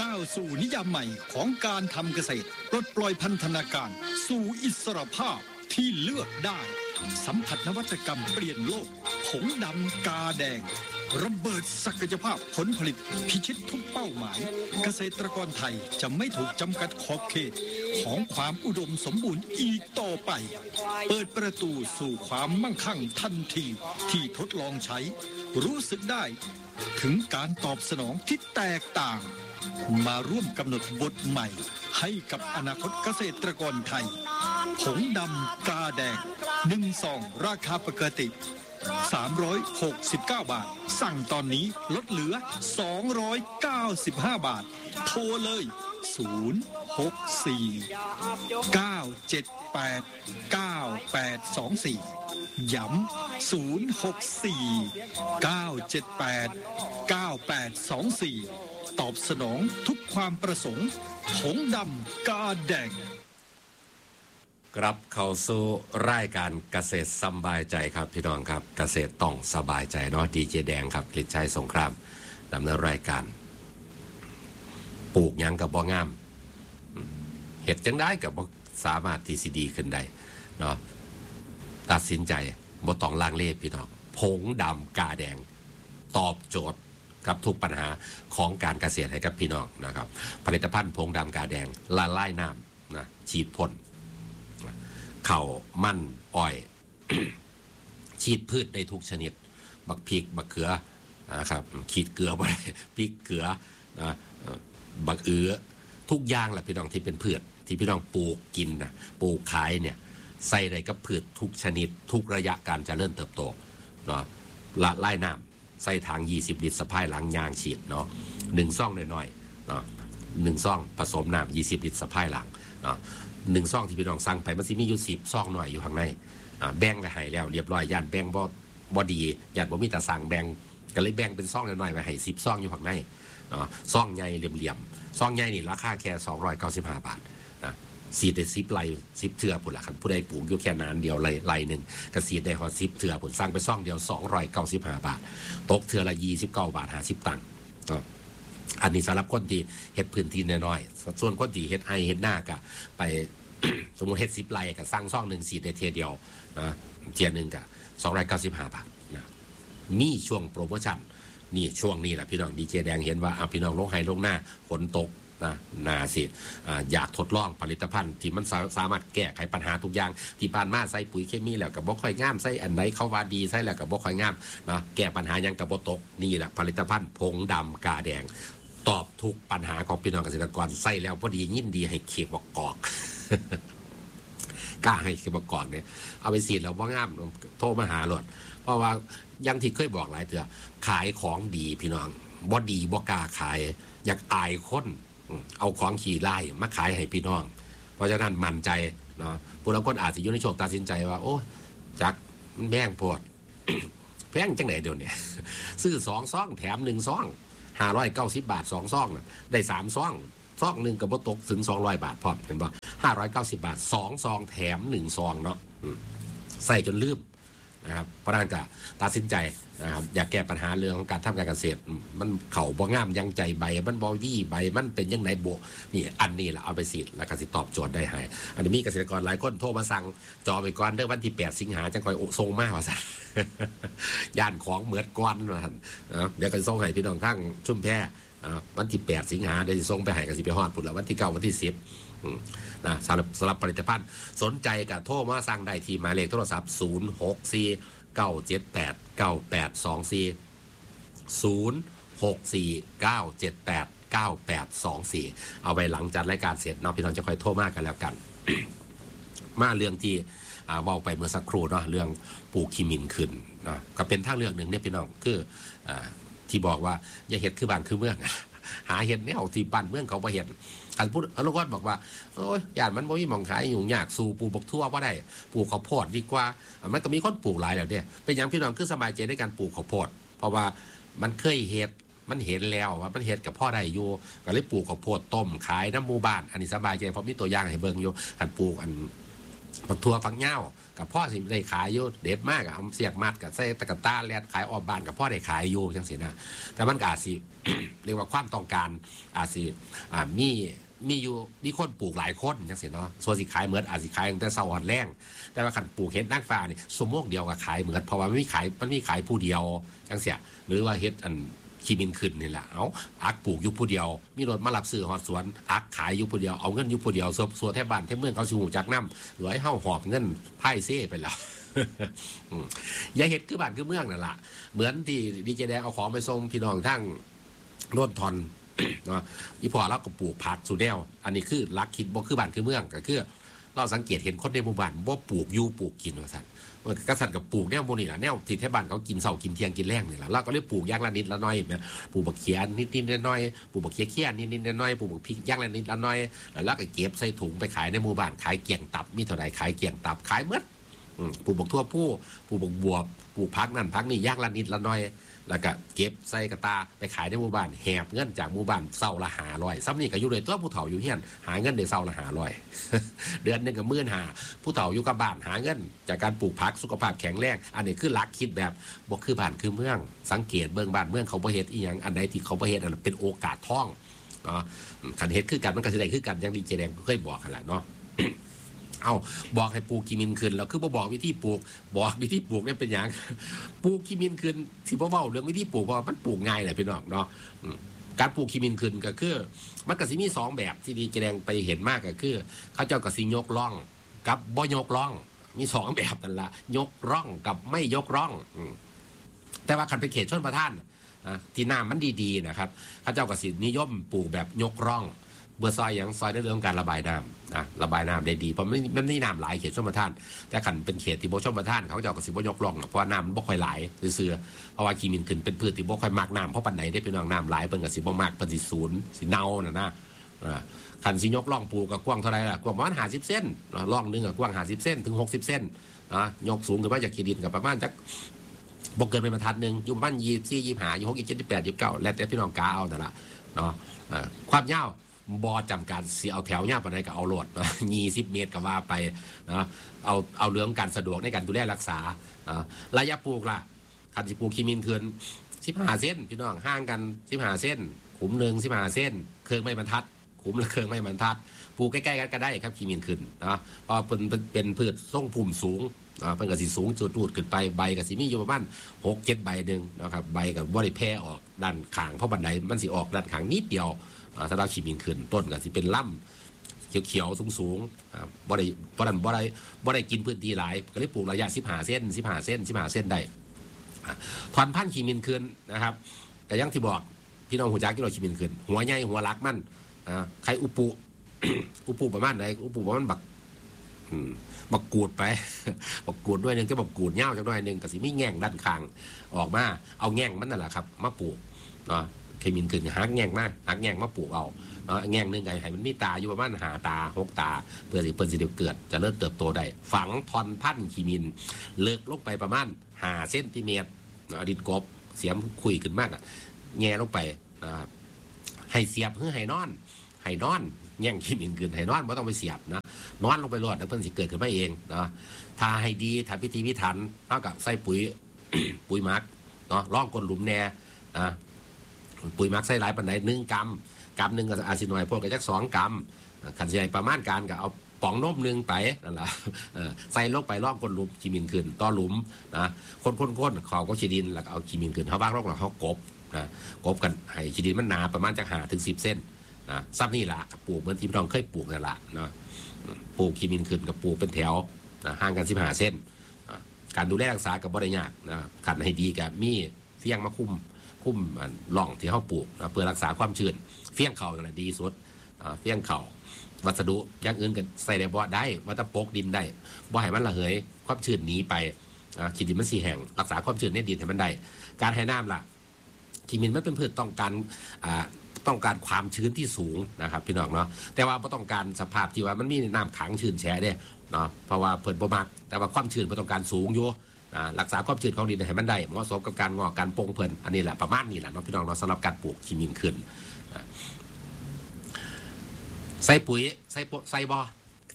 ก้าวสู่นิยามใหม่ของการทำเกษตรปลดปล่อยพันธนาการสู่อิสรภาพที่เลือกได้สัมผัสนวัตกรรมเปลี่ยนโลกผงดำกาแดงระเบิดศักยภาพผลผลิตพิชิตทุกเป้าหมายเกษตรกรไทยจะไม่ถูกจำกัดขอบเขตของความอุดมสมบูรณ์อีกต่อไปเปิดประตูสู่ความมั่งคั่งทันทีที่ทดลองใช้รู้สึกได้ถึงการตอบสนองที่แตกต่างมาร่วมกำหนดบทใหม่ให้กับอนาคตเกษตรกรไทยผงดำกาแดง1 ซองราคาปกติ369 บาทสั่งตอนนี้ลดเหลือ295 บาทโทรเลย064 978 9824ย้ำ064 978 9824ตอบสนองทุกความประสงค์ผงดำกาแดงกลับเข้าสู่รายการเกษตรสบายใจครับพี่น้องครับเกษตรต้องสบายใจเนาะดีเจแดงครับกฤษชัยสงครามดำเนินรายการปลูกหยังกับบ่งามเห็ดจังได้กับบ่สามารถที่สิดีขึ้นได้เนาะตัดสินใจบ่ต้องลังเลพี่น้องผงดำกาแดงตอบโจทย์กับทุกปัญหาของการเกษตรให้กับพี่น้องนะครับผลิตภัณฑ์ผงดำกาแดงละลายน้ำนะฉีดพ่นข้าวมันอ้อย ฉีดพืชได้ทุกชนิดบักพริกบักเขือนะครับขีดเกลือไปพริกเกลือนะบักทุกอย่างแหละพี่น้องที่เป็นพืชที่พี่น้องปลูกกินนะปลูกขายเนี่ยใส่ได้กับพืชทุกชนิดทุกระยะการเจริญเติบโตเนาะละลายน้ำใส่ถัง20 ลิตรสะพายหลังยางฉีดเนาะ1 ซองน้อยๆเนาะ1 ซองผสมน้ำ20 ลิตรสะพายหลังเนาะ1 ซองที่พี่น้องสั่งไปมันสิมีอยู่10 ซองหน่อยอยู่ข้างในแบ่งไปให้แล้วเรียบร้อยย่านแบ่งบ่ดีย่านบ่มีแต่สั่งแบ่งก็เลยแบ่งเป็นซองน้อยๆไว้ให้10 ซองอยู่ข้างในเนาะซองใหญ่เหลี่ยมๆซองใหญ่นี่ราคาแค่295 บาทนะสีดได้10 ไร่10 เทื่อพุ่นล่ะครับผู้ใดปลูกอยู่แค่นานเดียวไร่นึงก็สีดได้ฮอด10 เทื่อพุ่นสั่งไปซองเดียว295 บาทตกเทื่อละ29 บาท50 ตังค์อันนี้สำหรับคนที่เฮ็ดพื้นที่น้อยๆส่วนคนที่เฮ็ดไร่เฮ็ดนาก็ไป สมมุติเฮ็ด10 ไร่ก็สั่งซองนึงสีดได้เทื่อเดียวนะเทื่อนึงก็295 บาทนะมีช่วงโปรโมชั่นนี่ช่วงนี้แหละพี่น้องดีเจแดงเห็นว่าพี่น้องลงไห้ลงหน้าฝนตกนะนาสิอยากทดลองผลิตภัณฑ์ที่มันสามารถแก้ไขปัญหาทุกอย่างที่ผ่านมาใส่ปุ๋ยเคมีแล้วก็บ่ค่อยงามใส่อันไหนเขาว่าดีใส่แล้วก็บ่ค่อยงามนะแก้ปัญหายังก็บ่ตกนี่แหละผลิตภัณฑ์ผงดำกาแดงตอบทุกปัญหาของพี่น้องเกษตรกรใส่แล้วพอดียินดีให้เขตบอกกอกกล้าให้เขตบอกกอกเนี่ยเอาไปฉีดแล้วบ่งามโทรมาหาโลดเพราะว่ายังที่เคยบอกหลายเทื่อขายของดีพี่น้องบ่ดีบ่กล้าขายอยากอายคนเอาของขี่ไล่มาขายให้พี่น้องเพราะฉะนั้นมั่นใจเนาะผู้บางคนอาจจะอยู่ในช่วงตัดสินใจว่าโอ้จักมันแพงโพด แพงจังไหนเดี๋ยวนี้ ซื้อ2 ซองแถม1 ซอง590 บาท2 ซองได้3 ซองซองนึงก็บ่ตกถึง200 บาทพร้อมเห็นบ่590 บาท2 ซองแถม1 ซองเนาะใส่จนลืมนะครับเพราะนั้นก็ตัดสินใจนะครับอยากแก้ปัญหาเรื่องของการทำการเกษตรมันเข่าบ่งามยังใจใบมันบ่ยี่ใบมันเป็นยังไงโบนี่อันนี้แหละเอาไปฉีดแล้วก็สิตอบโจทย์ได้ให้อันนี้มีเกษตรกรหลายคนโทรมาสั่งจอไปก่อนเด้อวันที่8 สิงหาจังค่อยส่งมาว่าซั่น ย่านของเหมือดก่อนว่าซั่นเดี๋ยวก็ส่งให้พี่น้องทั้งชุมแพวันที่8 สิงหาเดี๋ยวสิส่งไปให้ก็สิไปฮอดพุ่นแล้ววันที่9วันที่10นะสำหรับผลิตภัณฑ์สนใจก็โทรมาสั่งได้ที่หมายเลขโทรศัพท์064 978 9824 064 978 9824เอาไว้หลังจากรายการเสร็จเนาะพี่น้องจะค่อยโทรมากันแล้วกัน มาเรื่องที่เว้าไปเมื่อสักครู่เนาะเรื่องปลูกขี้มินขึ้นนะก็เป็นทางเลือกหนึ่งเนี่ยพี่น้องคือที่บอกว่าอย่าเฮ็ดคือบ้านคือเมือง หาเห็ดแนวที่บ้านเมืองเขาบ่เห็ดอันพูดอนุกรบอกว่าโอ้ยย่านมันบ่มีหม่องขายอยู่ยากสู่ปลูกบักทั่วบ่ได้ปลูกข้าวโพดดีกว่ามันก็มีคนปลูกหลายแล้วเด้เป็นหยังพี่น้องคือสบายใจในการปลูกข้าวโพดเพราะว่ามันเคยเฮ็ดมันเห็นแล้วว่ามันเฮ็ดกับพ่อได้อยู่ก็เลยปลูกข้าวโพดต้มขายน้ำหมู่บ้านอันนี้สบายใจเพราะมีตัวอย่างให้เบิ่งอยู่อันปลูกอันบักทั่วฝักยาวก็กับพ่อสิได้ขายอยู่เด็ดมากเอาเสียกมัดกับใส่ตะกร้าแลดขายออกบ้านกับพ่อได้ขายอยู่จังสินะแต่มันก็อาจสิ เรียกว่าความต้องการอาจสิมีอยู่มีคนปลูกหลายคนจังสิเนาะส่วนสิขายเหมือนอาจสิขายตั้งแต่เสาร์แรงแต่ว่าขันปลูกเห็ดนางฟ้านี่สมโมกเดียวกับขายเหมือนเพราะว่ามันมีขายผู้เดียวจังเสียหรือว่าเฮ็ดอันขี้มินขึ้นนี่แหละเอาอักปลูกอยู่ผู้เดียวมีรถมารับซื้อหอดสวนอักขายอยู่ผู้เดียวเอาเงินอยู่ผู้เดียวส่วนแทบบ้านแทบเมืองเขาสิหูจักน้ำหรือให้เฮาหอบเงินไพ่เซ่ไปแล้ว อย่าเฮ็ดคือบ้านคือเมืองนั่นล่ะเหมือนที่ดีเจแดงเอาของไปส่งพี่น้องทั้งโน่นทอน เนาะอีพอเราก็ปลูกผักสุแนวอันนี้คือลักคิดบ่คือบ้านคือเมืองก็คือเราสังเกตเห็นคนในหมู่บ้านบ่ปลูกอยู่ปลูกกินว่าซั่นกษัตริย์กับปลูกแนวโมนี่แหละแนวที่แถวบ้านเขากินเสากินเที่ยงกินแรงนี่แหละเราก็เลยปลูกอย่างละนิดละน้อยแบบปลูกบักเขียนิดๆน้อยๆปลูกบักเขียเขี้ยนิดๆน้อยๆปลูกบักพริกอย่างละนิดละน้อยแล้วก็เก็บใส่ถุงไปขายในหมู่บ้านขายเกี่ยงตับมีเท่าไหร่ขายเกี่ยงตับขายหมดปลูกบักทั่วผู้ปลูกบักบวบปลูกพักนั่นพักนี่อย่างละนิดละน้อยแล้วก็เก็บใส่กระตาไปขายในหมู่บ้านแหบเงินจากหมู่บ้านเศร้าละ500ซ้ำนี่ก็อยู่เลยตัวผู้เฒ่าอยู่เฮียนหาเงินได้เศร้าละ500 เดือนนึงก็15,000ผู้เฒ่าอยู่กับบ้านหาเงินจากการปลูกผักสุขภาพแข็งแรงอันนี้คือหลักคิดแบบบ่คือบ้านคือเมืองสังเกตเบิ่งบ้านเมืองเขาบ่เฮ็ดอีหยังอันใดที่เขาบ่เฮ็ดอันนั้นเป็นโอกาสทองเนาะคันเฮ็ดคือกันมันก็สิได้คือกันอย่างดีเจแดงเคยบอกกันแหละเนาะ เอาบอกให้ปลูกขี้มินขึ้นแล้วคือบ่บอกวิธีปลูกบอกวิธีปลูกเนี่ยเป็นอย่าง ปลูกขี้มินขึ้นที่บ่เว้าเรื่องวิธีปลูกเพราะมันปลูกง่ายแหละพี่น้องเนาะการปลูกขี้มินขึ้นก็คือมันก็สิมี2แบบที่ดีแสดงไปเห็นมากก็คือเขาเจ้าก็สิยกร่องกับบ่ยกร่องมี2แบบนั่นล่ะยกร่องกับไม่ยกร่องแต่ว่าคันไปเขตชลประทานที่น้ำมันดีๆนะครับเขาเจ้าก็สินิยมปลูกแบบยกร่องเบอร์ซอยอย่างซอยในเรื่องการระบายน้ำนะระบายน้ำได้ดีเพราะมันไม่น้ำหลายเขตชลประทานแต่ขันเป็นเขตที่บ่ชลประทานเขาจะเอากระสิบยกร่องเพราะน้ำมันบ่ค่อยไหลเสื่อเพราะว่าขี้มินขึ้นเป็นพืชที่บ่ค่อยมากน้ำเพราะปันไหนได้เป็นน้ำไหลเป็นกระสิบบ่มากเป็นสิศูนย์สิเน่านะขันสิยกร่องปลูกกับกว้างเท่าไรล่ะกว้างประมาณ50 เส้นร่องนึงกับกว้าง50 เส้นถึง60 เส้นยกสูงขึ้นมาจากขี้ดินกับประมาณจักบ่เกินเป็นบรรทัดหนึ่งอยู่บ้าน24 25 26 27 28 29แล้วแต่พี่น้องกาเอาแต่ละเนาะความยาวบอจำการสิเอาแถวเนี่ยปานใดก็เอาโหลด20 เมตรก็ว่าไปนะเอาเรื่องการสะดวกในการดูแลรักษาระยะปลูกล่ะคันสิปลูกขี้มินเคือน15 เส้นพี่น้องห่างกัน15 เส้นขุมหนึ่ง15 เส้นเครื่องไม้บรรทัดขุมละเครื่องไม้บรรทัดปลูกใกล้ๆกันก็ได้ครับขี้มินขึ้นนะเพราะเป็นพืชทรงพุ่มสูงเพิ่นก็สิสูงจุดรูดขึ้นไปใบก็สิมีอยู่ประมาณ6-7 ใบนึงนะครับใบก็บ่ได้แพร่ออกด้านข้างเพราะบันไดมันสิออกด้านข้างนิดเดียวถ้าเราขี้มินขึ้นต้นก็สิเป็นล่ำเขียวๆสูงๆบ่ได้กินพื้นที่หลายก็เลยปลูกระยะ15 เส้น15 เส้น15 เส้นได้ถอนพันธุ์ขี้มินขึ้นนะครับแต่ยังที่บอกพี่น้องหูจักที่เราขี้มินขึ้นหัวใหญ่หัวลักมันใครอุปุ อุปุประมาณไหนอุปุประมาณบักกูดไป บักกูดด้วยนึงก็บักกูดเง่าจังด้วยนึงก็สิมีแง่งด้านข้างออกมาเอาแง่งมันนั่นแหละครับมาปลูกเคมินขึ้นหักแง่งมากหักแง่งมาปลูกเอาแง่งนึงไงให้มันมีตาอยู่ประมาณ5 ตา 6 ตาเพื่อสิเดี๋ยวเกิดจะเริ่มเติบโตได้ฝังทอนพันธุ์ขีมินเลิกลงไปประมาณ5 เซนติเมตรดินกบเสียมคุยขึ้นมากแง่ลงไปให้เสียบเพื่อให้นอนแง่งขีมินขึ้นให้นอนไม่ต้องไปเสียบนะนอนลงไปรอดแล้วเพิ่นสิเกิดขึ้นมาเองนะถ้าให้ดีถ้าพิธีพิถันเท่ากับใส่ปุ๋ย ปุ๋ยมักเนาะร่องก้นหลุมแน่ปุ๋ยมักใส่หลายปันไหน1 กรัมหนึ่งก็อาซินอยพวกก็จัก2 กรัมขันใหญ่ประมาณการก็เอาป๋องนม1ไปนั่นแหละใส่ลงไปร่องก้นหลุมขีมินขึ้นต่อหลุมนะคนเขาก็ฉีดินแล้วเอาขีมินขึ้นเขาบ้างร่องเขากบนะกบกันให้ฉีดินมันหนาประมาณจาก5 ถึง 10 เส้นซับนี่แหละปลูกเหมือนที่พี่น้องเคยปลูกนั่นแหละนะปลูกขีมินขึ้นกับปลูกเป็นแถวห่างกัน15 เส้นการดูแลรักษากับบริยากนะขันให้ดีกับมีเฟี้ยงมาคุ้มล่องที่เขาปลูกเพื่อรักษาความชื้นเฟี้ยงเข่านั่นแหละดีสุดเฟี้ยงเข่าวัสดุอย่างอื่นกันใส่ได้บ่ได้วัตถุปกดินได้บ่ให้มันระเหยความชื้นหนีไปขีดินมันสีแห้งรักษาความชื้นในดินให้มันได้การให้น้ำล่ะขีมินมันเป็นพืชต้องการความชื้นที่สูงนะครับพี่น้องเนาะแต่ว่าไม่ต้องการสภาพที่ว่ามันมีน้ำขังชื้นแฉะเนี่ยเนาะเพราะว่าเพิ่นบ่มักแต่ว่าความชื้นไม่ต้องการสูงอยู่รักษาความชื้นของดินให้มันได้เหมาะสมกับการงอกการปงเพิ่นอันนี้แหละประมาณนี้แหละเนาะพี่น้องเนาะสำหรับการปลูกขีมินขึ้นใส่ปุ๋ยใส่บ่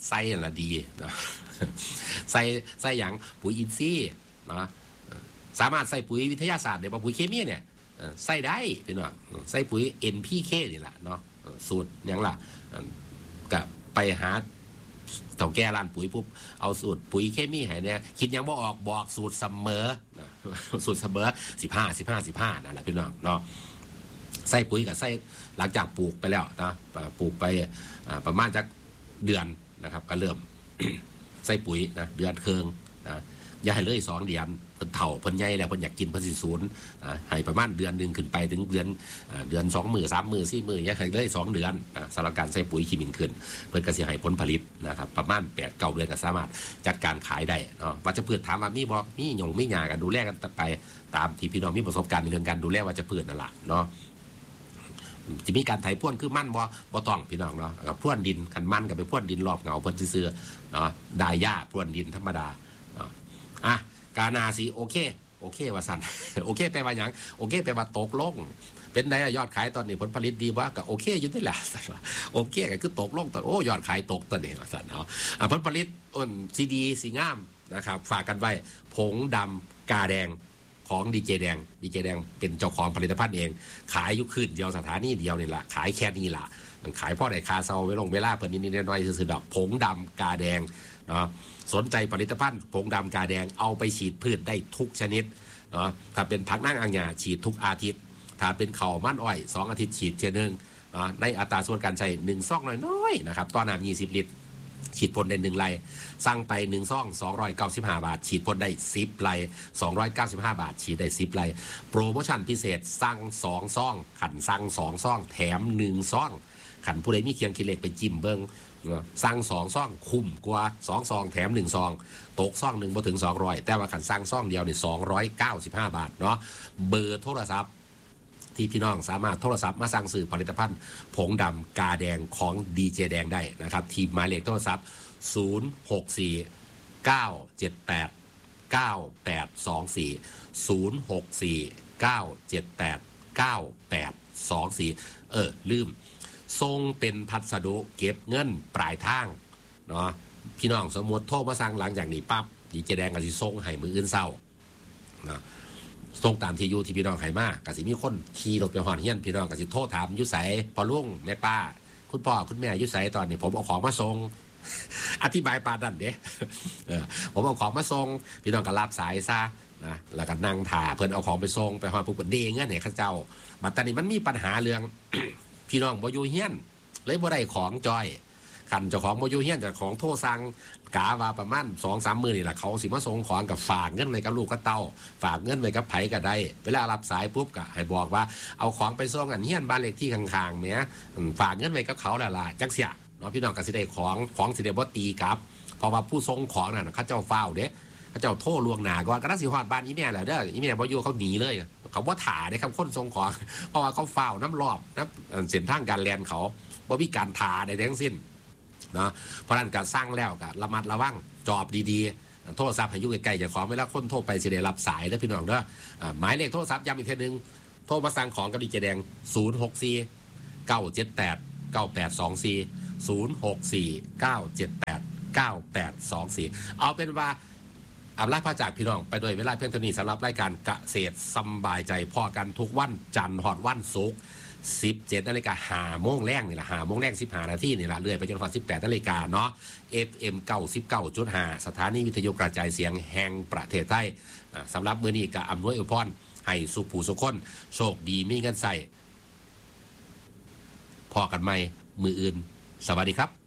ใส่ละดีนะใส่อย่างปุ๋ยอินทรีย์นะสามารถใส่ปุ๋ยวิทยาศาสตร์ได้ป่ะปุ๋ยเคมีเนี่ยใส่ได้พี่น้องใส่ปุ๋ย NPK นี่แหละเนาะสูตรอย่างล่ะก็ไปหาเต่าแก่ร้านปุ๋ยปุ๊บเอาสูตรปุ๋ยเคมีให้เนี่ยคิดยังบ่ออกบอกสูตรเสมอสูตรเสมอ15นั่นแหละพี่น้องเนาะใส่ปุ๋ยกับใส่หลังจากปลูกไปแล้วนะปลูกไปประมาณจากเดือนนะครับก็เริ่ม ใส่ปุ๋ยนะเดือนเคืองนะอย่าให้เลย2 เดือนเพิ่นเฒ่าเพิ่นใหญ่แล้วเพิ่นอยากกินเพิ่นสิสูญให้ประมาณเดือนนึงขึ้นไปถึงเดือน2 มื้อ3 มื้อ4 มื้ออย่าให้เลย2 เดือนสำหรับการใส่ปุ๋ยเคมีขึ้นเพิ่นก็สิให้ผลผลิตนะครับประมาณ8-9 เดือนก็สามารถจัดการขายได้เนาะวัชพืชถามว่ามีบ่มีหยงมีหญ้ากันดูแลกันไปตามที่พี่น้องมีประสบการณ์ในเรื่องการดูแลวัชพืชนั่นล่ะเนาะจะมีการไถพ่นคือมั่นบ่ต้องพี่น้องเนาะพ่นดินกันมั่นกับไปพ่นดินรอบเงาเพิ่นซื่อๆเนาะได้หญ้าพ่นดินธรรมดาเนาะกานาสีโอเคว่าสั่น โอเคแปลว่าอย่างโอเคแปลว่าตกลงเป็นไงยอดขายตอนนี้ผลผลิตดีว่าก็โอเคอยู่นี่แหละโอเคก็คือตกลงตอนโอ้ยอดขายตกตอนนี้ว่าสั่นเนาะผลผลิตซีดีสีงามนะครับฝากกันไว้ผงดำกาแดงของดีเจแดงเป็นเจ้าของผลิตภัณฑ์เองขายอยู่คืนเดียวสถานีเดียวนี่แหละขายแค่นี้แหละขายพ่อได้คาเซาไว้ลงเวลาเพิ่นนิดๆน้อยๆซื่อๆดอกผงดำกาแดงเนาะสนใจผลิตภัณฑ์ผงดำกาแดงเอาไปฉีดพืชได้ทุกชนิดเนาะถ้าเป็นผักนั่งอังยาฉีดทุกอาทิตย์ถ้าเป็นข้าวมันอ้อย2 อาทิตย์ฉีดเทีนึงในอัตราส่วนการใช้1 ซองน้อยๆนะครับต่อน้ำ20 ลิตรฉีดพ่นได้1 ไร่สั่งไป1 ซอง295 บาทฉีดพ่นได้10 ไร่295 บาทฉีดได้10 ไร่โปรโมชั่นพิเศษสั่ง2 ซองขันสั่ง2 ซองแถม1 ซองขันผู้ใดมีเคียงคิดเลขไปจิ้มเบิ้งสั่ง2 ซองคุ้มกว่า2 ซองแถม1 ซองตกซองหนึ่งบ่ถึง200แต่ว่าขันสั่งซองเดียวนี่295 บาทเนาะเบอร์โทรศัพท์ที่พี่น้องสามารถโทรศัพท์มาสั่งซื้อผลิตภัณฑ์ผงดำกาแดงของดีเจแดงได้นะครับที่หมายเลขโทรศัพท์064 978 9824 064 978 9824ลืมทรงเป็นพัสดุเก็บเงินปลายทางเนาะพี่น้องสมมติโทรมาสั่งหลังจากนี้ปั๊บดีเจแดงก็สิส่งให้มื้ออื่นเช้านะส่งตามที่อยู่ที่พี่น้องให้มาก็สิมีคนขี่รถไปฮอดเฮียนพี่น้องก็สิโทรถามอยู่ไสพ่อลุงแม่ป้าคุณพ่อคุณแม่อยู่ไสตอนนี้ผมเอาของมาส่งอธิบายปานนั้นเด้ผมเอาของมาส่งพี่น้องก็รับสายซะนะแล้วก็นั่งถ่าเพิ่นเอาของไปส่งไปฮอดปุ๊บเด้เงินให้เขาเจ้าบัดตอนนี้มันมีปัญหาเรื่อง พี่น้องบ่อยู่เฮียนเลยบ่ได้ของจอยคันเจ้าของบ่อยู่เฮียนเจ้าของโทรสั่งกาว่าประมาณ 2-3 มื้อนี่แหละเขาสิมาส่งของกับฝากเงินไว้กับลูกกับเต้าฝากเงินไว้กับไผก็ได้เวลารับสายปุ๊บก็ให้บอกว่าเอาของไปส่งอันเฮียนบ้านเลขที่ข้างๆแหมฝากเงินไว้กับเขาล่ะจักเสียเนาะพี่น้องก็สิได้ของสิได้บ่ตีกลับเพราะว่าผู้ส่งของนั่นเขาเจ้าฟ้าวเด้เขาเจ้าโทรล่วงหน้าก่อนก็น่าสิฮอดบ้านอีแม่แหละเด้ออีแม่บ่อยู่เขาหนีเลยเขาบ่ถ่าได้คำคนส่งของเพราะว่าเขาฟ้าวน้ำรอบนะเส้นทางการแล่นเขาบ่มีการถ่าใดทั้งสิ้นเนาะเพราะนั้นการสร้างแล้วก็ระมัดระวังจอบดีๆโทรศัพท์ให้อยู่ใกล้ๆอย่าของเวลาคนโทรไปสิได้รับสายเด้อพี่น้องเด้อหมายเลขโทรศัพท์ย้ำอีกทีนึงโทรมาสั่งของกับดีเจแดง064 978 9824 064 978 9824เอาเป็นว่าอำลาพระจากพี่น้องไปโดยเวลาเพียงเท่านี้สำหรับรายการเกษตรสบายใจพ่อกันทุกวันจันทร์ฮอดวันศุกร์17 นาฬิกา5 โมงแรงนี่แหละ5 โมงแรง15 นาทีนี่แหละเรื่อยไปจนถึง18 นาฬิกาเนาะ FM 99.5 สถานีวิทยุกระจายเสียงแห่งประเทศไทยสำหรับมื้อนี้ก็อำนวยอวยพรให้สุขผู้สุขคนโชคดีมีเงินใส่พอกันใหม่มื้ออื่นสวัสดีครับ